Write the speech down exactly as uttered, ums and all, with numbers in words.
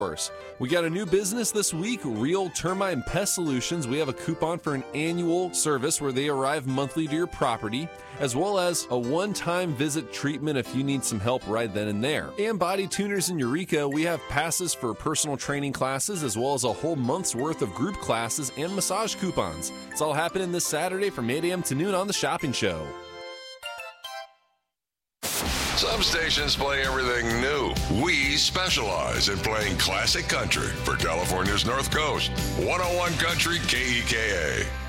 We got a new business this week, Real Termite and Pest Solutions. We have a coupon for an annual service where they arrive monthly to your property, as well as a one-time visit treatment if you need some help right then and there. And Body Tuners in Eureka, we have passes for personal training classes, as well as a whole month's worth of group classes and massage coupons. It's all happening this Saturday from eight a.m. to noon on The Shopping Show. Some stations play everything new. We specialize in playing classic country for California's North Coast. one oh one Country K E K A.